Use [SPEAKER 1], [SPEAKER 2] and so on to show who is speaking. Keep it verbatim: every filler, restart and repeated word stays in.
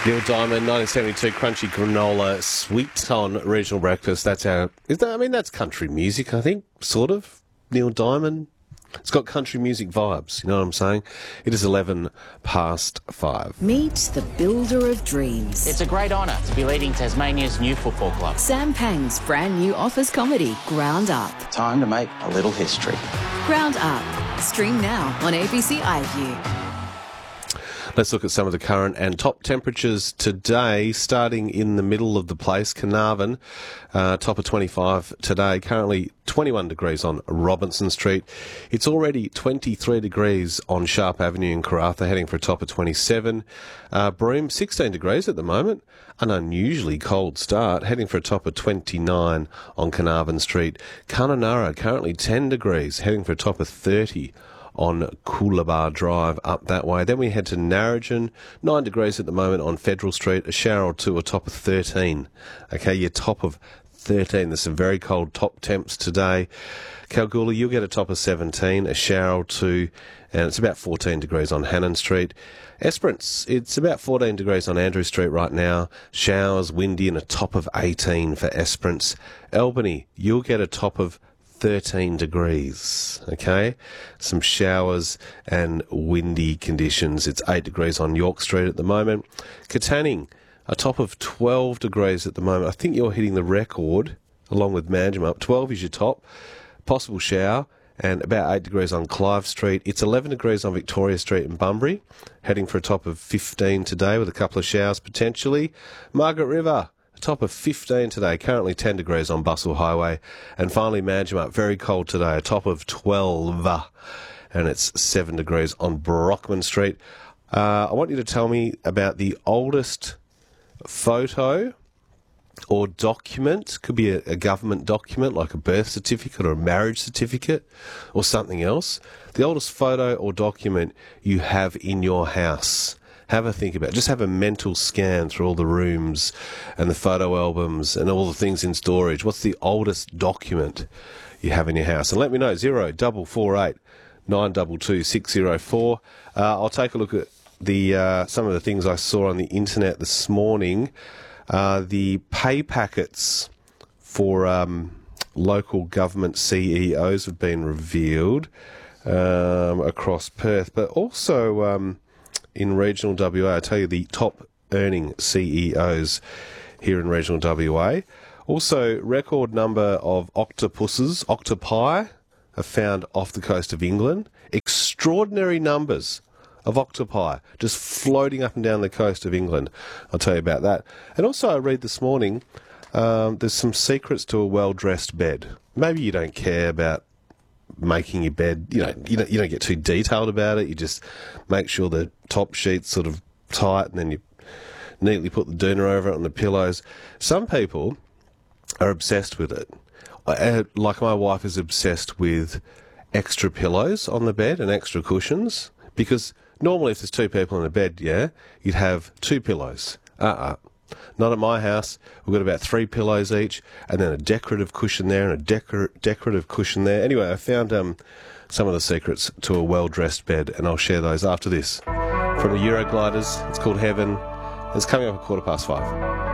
[SPEAKER 1] Neil Diamond, nineteen seventy-two Crunchy Granola Sweet on Regional Breakfast. That's our, is that, I mean, that's country music, I think, sort of. Neil Diamond. It's got country music vibes, you know what I'm saying? It is eleven past five.
[SPEAKER 2] Meet the builder of dreams.
[SPEAKER 3] It's a great honour to be leading Tasmania's new football club.
[SPEAKER 2] Sam Pang's brand new office comedy, Ground Up.
[SPEAKER 3] Time to make a little history.
[SPEAKER 2] Ground Up. Stream now on A B C iView.
[SPEAKER 1] Let's look at some of the current and top temperatures today, starting in the middle of the place, Carnarvon, uh, top of twenty-five today, currently twenty-one degrees on Robinson Street. It's already twenty-three degrees on Sharp Avenue in Karratha, heading for a top of twenty-seven. Uh, Broome, sixteen degrees at the moment, an unusually cold start, heading for a top of twenty-nine on Carnarvon Street. Kununurra, currently ten degrees, heading for a top of thirty on Coolabah Drive up that way. Then we head to Narrogin, nine degrees at the moment on Federal Street, a shower or two, a top of thirteen. Okay, your top of thirteen. There's some very cold top temps today. Kalgoorlie, you'll get a top of seventeen, a shower or two, and it's about fourteen degrees on Hannon Street. Esperance, it's about fourteen degrees on Andrew Street right now, showers, windy, and a top of eighteen for Esperance. Albany, you'll get a top of thirteen degrees, okay? Some showers and windy conditions. It's eight degrees on York Street at the moment. Katanning, a top of twelve degrees at the moment. I think you're hitting the record, along with Manjimup. twelve is your top. Possible shower, and about eight degrees on Clive Street. It's eleven degrees on Victoria Street in Bunbury, heading for a top of fifteen today with a couple of showers potentially. Margaret River, a top of fifteen today, currently ten degrees on Bustle Highway. And finally, Manjimup, very cold today, a top of twelve, and it's seven degrees on Brockman Street. Uh, I want you to tell me about the oldest photo or document, could be a, a government document like a birth certificate or a marriage certificate or something else. The oldest photo or document you have in your house. Have a think about it. Just have a mental scan through all the rooms and the photo albums and all the things in storage. What's the oldest document you have in your house? And let me know, zero double four eight nine two two six zero four. Uh, I'll take a look at the uh, some of the things I saw on the internet this morning. Uh, the pay packets for um, local government C E Os have been revealed um, across Perth, but also Um, in regional W A, I tell you the top earning C E Os here in regional W A. Also, record number of octopuses, octopi, are found off the coast of England. Extraordinary numbers of octopi just floating up and down the coast of England. I'll tell you about that. And also, I read this morning, um, there's some secrets to a well-dressed bed. Maybe you don't care about making your bed, you know, you don't, you don't get too detailed about it. You just make sure the top sheet's sort of tight, and then you neatly put the doona over it on the pillows. Some people are obsessed with it. I, like my wife is obsessed with extra pillows on the bed and extra cushions, because normally if there's two people in a bed, yeah, you'd have two pillows. Uh-uh. Not at my house. We've got about three pillows each, and then a decorative cushion there and a decor- decorative cushion there. Anyway, I found um, some of the secrets to a well-dressed bed, and I'll share those after this. From the Eurogliders, it's called Heaven. It's coming up at quarter past five.